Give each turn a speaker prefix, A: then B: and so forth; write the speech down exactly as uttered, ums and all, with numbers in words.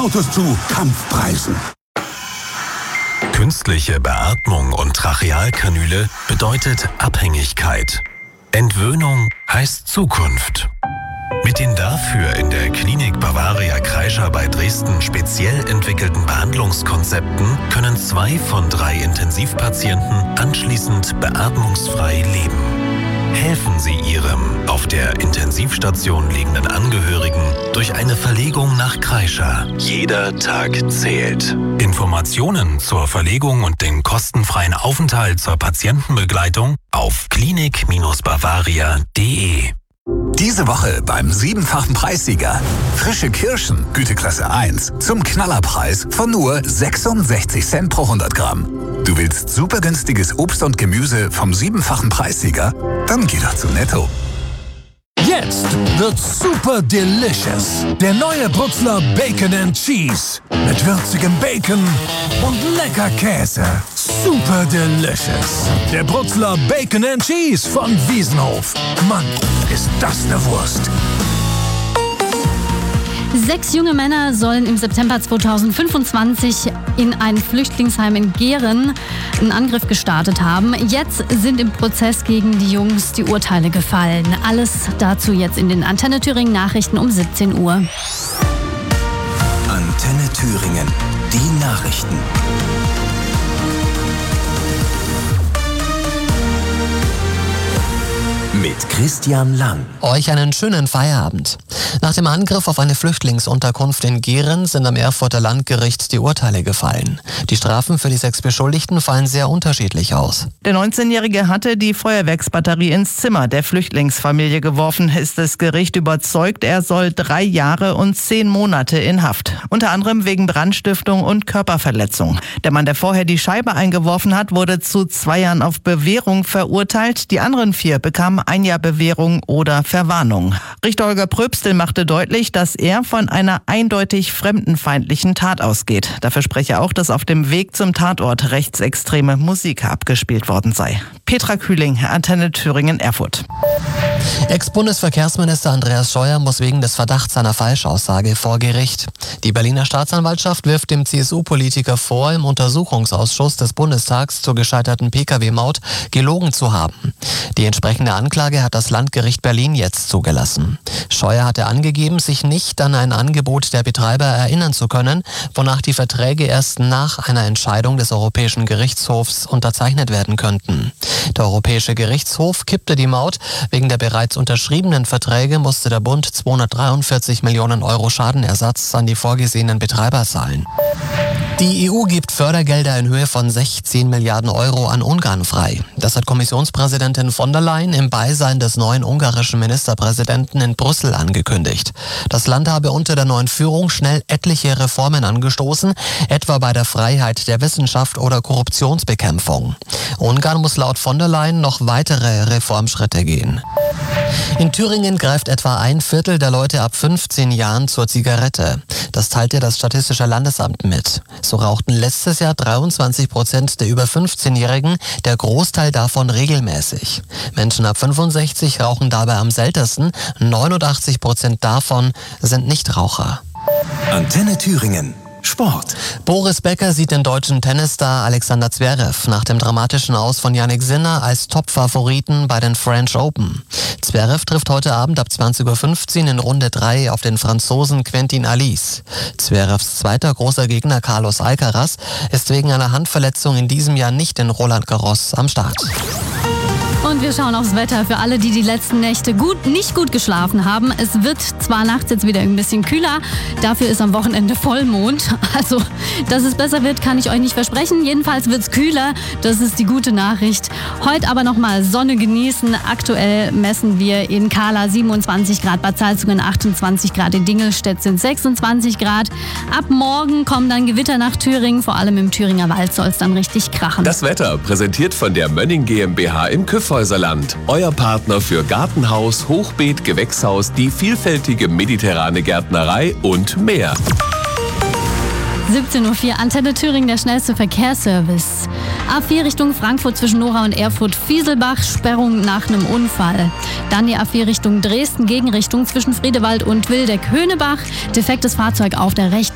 A: Autos zu Kampfpreisen.
B: Künstliche Beatmung und Trachealkanüle bedeutet Abhängigkeit. Entwöhnung heißt Zukunft. Mit den dafür in der Klinik Bavaria Kreischer bei Dresden speziell entwickelten Behandlungskonzepten können zwei von drei Intensivpatienten anschließend beatmungsfrei leben. Helfen Sie Ihrem auf der Intensivstation liegenden Angehörigen durch eine Verlegung nach Kreischer. Jeder Tag zählt. Informationen zur Verlegung und den kostenfreien Aufenthalt zur Patientenbegleitung auf klinik Bavaria punkt de.
C: Diese Woche beim siebenfachen Preissieger. Frische Kirschen, Güteklasse eins, zum Knallerpreis von nur sechsundsechzig Cent pro hundert Gramm. Du willst super günstiges Obst und Gemüse vom siebenfachen Preissieger? Dann geh doch zu Netto.
D: Jetzt wird's super delicious. Der neue Brutzler Bacon and Cheese. Mit würzigem Bacon und lecker Käse. Super delicious. Der Brutzler Bacon and Cheese von Wiesenhof. Mann, ist das eine Wurst.
E: Sechs junge Männer sollen im September zweitausendfünfundzwanzig in ein Flüchtlingsheim in Gehren einen Angriff gestartet haben. Jetzt sind im Prozess gegen die Jungs die Urteile gefallen. Alles dazu jetzt in den Antenne Thüringen Nachrichten um siebzehn Uhr.
C: Antenne Thüringen, die Nachrichten. Mit Christian Lang.
F: Euch einen schönen Feierabend. Nach dem Angriff auf eine Flüchtlingsunterkunft in Gehren sind am Erfurter Landgericht die Urteile gefallen. Die Strafen für die sechs Beschuldigten fallen sehr unterschiedlich aus.
G: Der neunzehnjährige hatte die Feuerwerksbatterie ins Zimmer der Flüchtlingsfamilie geworfen, ist das Gericht überzeugt. Er soll drei Jahre und zehn Monate in Haft. Unter anderem wegen Brandstiftung und Körperverletzung. Der Mann, der vorher die Scheibe eingeworfen hat, wurde zu zwei Jahren auf Bewährung verurteilt. Die anderen vier bekamen ein Jahr Bewährung oder Verwarnung. Richter Holger Pröbstel machte deutlich, dass er von einer eindeutig fremdenfeindlichen Tat ausgeht. Dafür spreche auch, dass auf dem Weg zum Tatort rechtsextreme Musik abgespielt worden sei. Petra Kühling, Antenne Thüringen, Erfurt.
F: Ex-Bundesverkehrsminister Andreas Scheuer muss wegen des Verdachts einer Falschaussage vor Gericht. Die Berliner Staatsanwaltschaft wirft dem C S U-Politiker vor, im Untersuchungsausschuss des Bundestags zur gescheiterten Pkw-Maut gelogen zu haben. Die entsprechende Anklage hat das Landgericht Berlin jetzt zugelassen. Scheuer hatte angegeben, sich nicht an ein Angebot der Betreiber erinnern zu können, wonach die Verträge erst nach einer Entscheidung des Europäischen Gerichtshofs unterzeichnet werden könnten. Der Europäische Gerichtshof kippte die Maut. Wegen der bereits unterschriebenen Verträge musste der Bund zweihundertdreiundvierzig Millionen Euro Schadenersatz an die vorgesehenen Betreiber zahlen. Die E U gibt Fördergelder in Höhe von sechzehn Milliarden Euro an Ungarn frei. Das hat Kommissionspräsidentin von der Leyen im Beisein des neuen ungarischen Ministerpräsidenten in Brüssel angekündigt. Das Land habe unter der neuen Führung schnell etliche Reformen angestoßen, etwa bei der Freiheit der Wissenschaft oder Korruptionsbekämpfung. Ungarn muss laut von der Leyen noch weitere Reformschritte gehen. In Thüringen greift etwa ein Viertel der Leute ab fünfzehn Jahren zur Zigarette. Das teilte das Statistische Landesamt mit. So rauchten letztes Jahr dreiundzwanzig Prozent der über fünfzehnjährigen, der Großteil davon regelmäßig. Menschen ab fünfundsechzig rauchen dabei am seltensten, neunundachtzig Prozent davon sind Nichtraucher.
C: Antenne Thüringen. Sport.
F: Boris Becker sieht den deutschen Tennisstar Alexander Zverev nach dem dramatischen Aus von Jannik Sinner als Top-Favoriten bei den French Open. Zverev trifft heute Abend ab zwanzig Uhr fünfzehn in Runde drei auf den Franzosen Quentin Alice. Zverevs zweiter großer Gegner Carlos Alcaraz ist wegen einer Handverletzung in diesem Jahr nicht in Roland Garros am Start.
E: Und wir schauen aufs Wetter für alle, die die letzten Nächte gut, nicht gut geschlafen haben. Es wird zwar nachts jetzt wieder ein bisschen kühler, dafür ist am Wochenende Vollmond. Also, dass es besser wird, kann ich euch nicht versprechen. Jedenfalls wird es kühler, das ist die gute Nachricht. Heute aber nochmal Sonne genießen. Aktuell messen wir in Kahla siebenundzwanzig Grad, Bad Salzungen achtundzwanzig Grad, in Dingelstedt sind sechsundzwanzig Grad. Ab morgen kommen dann Gewitter nach Thüringen, vor allem im Thüringer Wald soll es dann richtig krachen.
H: Das Wetter präsentiert von der Mönning GmbH im Küffhäuserland. Euer Partner für Gartenhaus, Hochbeet, Gewächshaus, die vielfältige mediterrane Gärtnerei und mehr.
E: siebzehn Uhr vier, Antenne Thüringen, der schnellste Verkehrsservice. A vier Richtung Frankfurt zwischen Nora und Erfurt-Fieselbach, Sperrung nach einem Unfall. Dann die A vier Richtung Dresden, Gegenrichtung zwischen Friedewald und Wildeck-Höhnebach. Defektes Fahrzeug auf der rechten